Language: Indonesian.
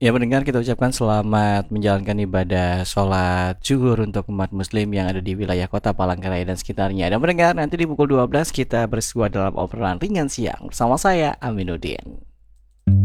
Ya mendengar kita ucapkan selamat menjalankan ibadah sholat zuhur untuk umat muslim yang ada di wilayah kota Palangkaraya dan sekitarnya. Dan mendengar nanti di pukul 12 kita bersua dalam obrolan ringan siang bersama saya Aminuddin.